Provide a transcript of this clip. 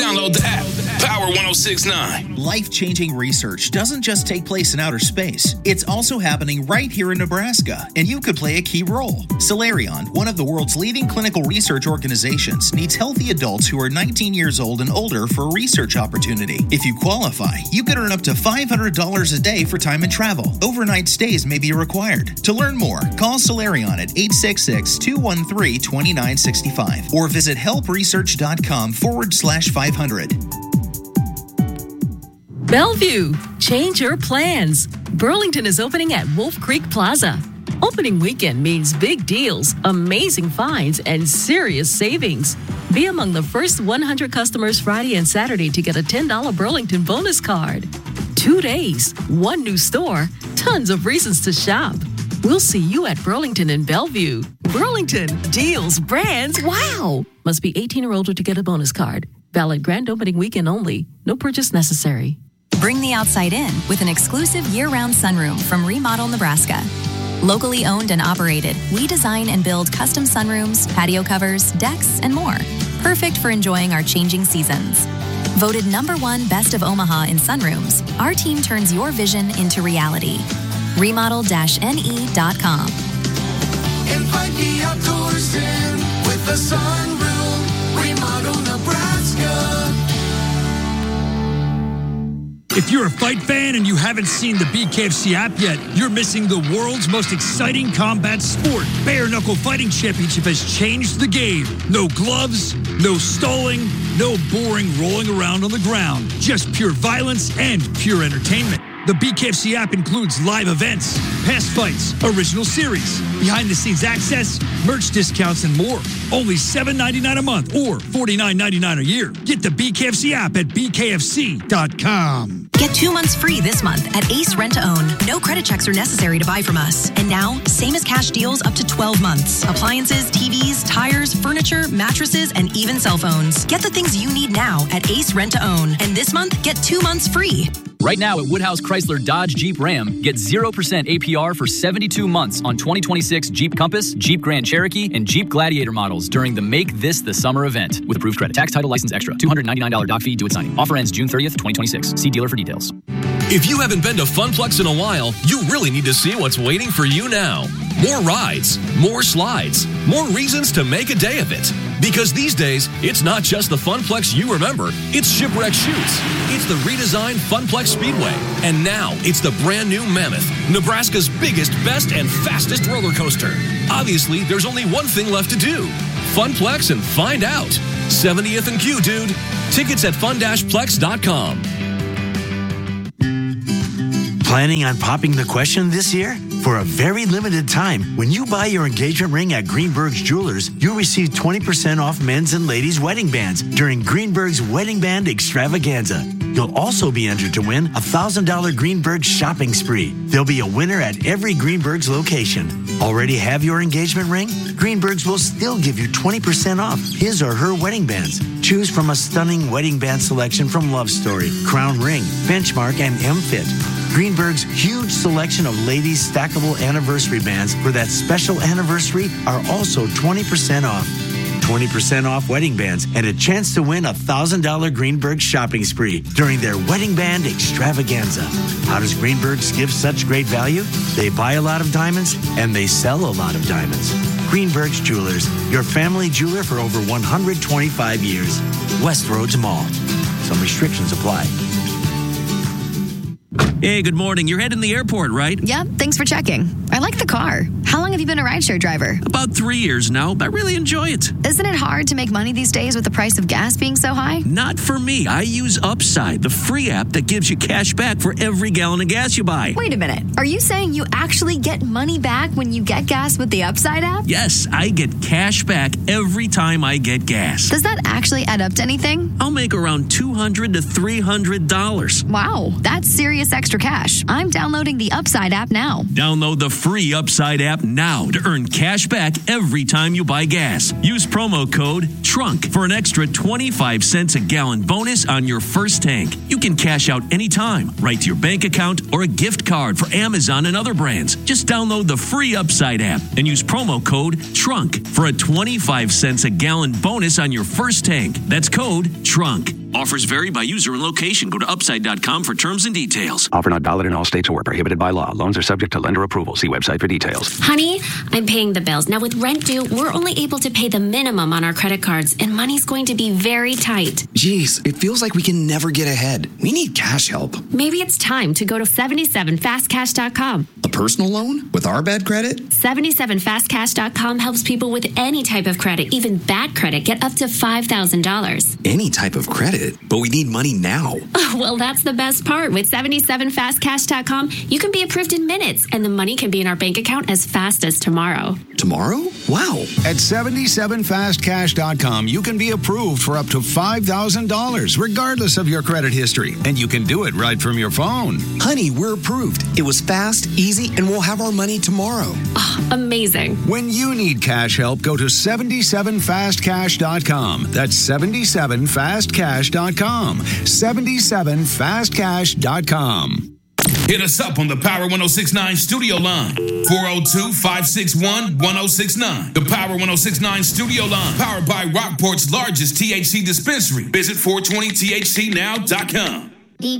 Download the app. Power 1069. Life-changing research doesn't just take place in outer space. It's also happening right here in Nebraska, and you could play a key role. Solarion, one of the world's leading clinical research organizations, needs healthy adults who are 19 years old and older for a research opportunity. If you qualify, you could earn up to $500 a day for time and travel. Overnight stays may be required. To learn more, call Solarion at 866-213-2965 or visit helpresearch.com/500. Bellevue, change your plans. Burlington is opening at Wolf Creek Plaza. Opening weekend means big deals, amazing finds, and serious savings. Be among the first 100 customers Friday and Saturday to get a $10 Burlington bonus card. 2 days, one new store, tons of reasons to shop. We'll see you at Burlington and Bellevue. Burlington, deals, brands, wow! Must be 18 or older to get a bonus card. Valid grand opening weekend only. No purchase necessary. Bring the outside in with an exclusive year-round sunroom from Remodel Nebraska. Locally owned and operated, we design and build custom sunrooms, patio covers, decks, and more. Perfect for enjoying our changing seasons. Voted #1 Best of Omaha in sunrooms, our team turns your vision into reality. Remodel-ne.com. Invite the outdoors in with a sunroom. Remodel Nebraska. If you're a fight fan and you haven't seen the BKFC app yet, you're missing the world's most exciting combat sport. Bare Knuckle Fighting Championship has changed the game. No gloves, no stalling, no boring rolling around on the ground. Just pure violence and pure entertainment. The BKFC app includes live events, past fights, original series, behind-the-scenes access, merch discounts, and more. Only $7.99 a month or $49.99 a year. Get the BKFC app at bkfc.com. Get 2 months free this month at Ace Rent-to-Own. No credit checks are necessary to buy from us. And now, same as cash deals up to 12 months. Appliances, TVs, tires, furniture, mattresses, and even cell phones. Get the things you need now at Ace Rent-to-Own. And this month, get 2 months free. Right now at Woodhouse Chrysler Dodge Jeep Ram, get 0% APR for 72 months on 2026 Jeep Compass, Jeep Grand Cherokee, and Jeep Gladiator models during the Make This the Summer event with approved credit. Tax, title, license extra. $299 doc fee, do it signing. Offer ends June 30th, 2026. See dealer for details. If you haven't been to Funplex in a while, you really need to see what's waiting for you now. More rides, more slides, more reasons to make a day of it. Because these days, it's not just the Funplex you remember, it's Shipwreck Chutes. It's the redesigned Funplex Speedway. And now, it's the brand new Mammoth, Nebraska's biggest, best, and fastest roller coaster. Obviously, there's only one thing left to do. Funplex and find out. 70th and Q, dude. Tickets at fun-plex.com. Planning on popping the question this year? For a very limited time, when you buy your engagement ring at Greenberg's Jewelers, you'll receive 20% off men's and ladies' wedding bands during Greenberg's Wedding Band Extravaganza. You'll also be entered to win a $1,000 Greenberg shopping spree. There'll be a winner at every Greenberg's location. Already have your engagement ring? Greenberg's will still give you 20% off his or her wedding bands. Choose from a stunning wedding band selection from Love Story, Crown Ring, Benchmark, and M-Fit. Greenberg's huge selection of ladies' stackable anniversary bands for that special anniversary are also 20% off. 20% off wedding bands and a chance to win a $1,000 Greenberg shopping spree during their Wedding Band Extravaganza. How does Greenberg's give such great value? They buy a lot of diamonds and they sell a lot of diamonds. Greenberg's Jewelers, your family jeweler for over 125 years. Westroads Mall. Some restrictions apply. Hey, good morning. You're heading to the airport, right? Yep, thanks for checking. I like the car. How long have you been a rideshare driver? About 3 years now. I really enjoy it. Isn't it hard to make money these days with the price of gas being so high? Not for me. I use Upside, the free app that gives you cash back for every gallon of gas you buy. Wait a minute. Are you saying you actually get money back when you get gas with the Upside app? Yes, I get cash back every time I get gas. Does that actually add up to anything? I'll make around $200 to $300. Wow, that's serious extra cash. I'm downloading the Upside app now. Download the free Upside app now to earn cash back every time you buy gas. Use promo code TRUNK for an extra 25 cents a gallon bonus on your first tank. You can cash out anytime, right to your bank account or a gift card for Amazon and other brands. Just download the free Upside app and use promo code TRUNK for a 25 cents a gallon bonus on your first tank. That's code TRUNK. Offers vary by user and location. Go to upside.com for terms and details. Offer not valid in all states or prohibited by law. Loans are subject to lender approval. See website for details. Honey, I'm paying the bills. Now with rent due, we're only able to pay the minimum on our credit cards, and money's going to be very tight. Geez, it feels like we can never get ahead. We need cash help. Maybe it's time to go to 77fastcash.com. A personal loan with our bad credit? 77fastcash.com helps people with any type of credit, even bad credit, get up to $5,000. Any type of credit? But we need money now. Oh, well, that's the best part. With 77fastcash.com, you can be approved in minutes, and the money can be in our bank account as fast as tomorrow. Tomorrow? Wow. At 77fastcash.com, you can be approved for up to $5,000, regardless of your credit history. And you can do it right from your phone. Honey, we're approved. It was fast, easy, and we'll have our money tomorrow. Oh, amazing. When you need cash help, go to 77fastcash.com. That's 77fastcash.com. 77fastcash.com. Hit us up on the Power 106.9 studio line, 402-561-1069. The Power 106.9 studio line, powered by Rockport's largest THC dispensary. Visit 420thcnow.com.